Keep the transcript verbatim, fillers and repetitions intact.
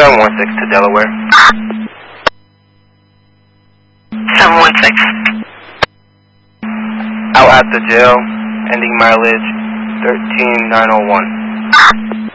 seven one six to Delaware. seven one six. Out at the jail, ending mileage thirteen nine oh one.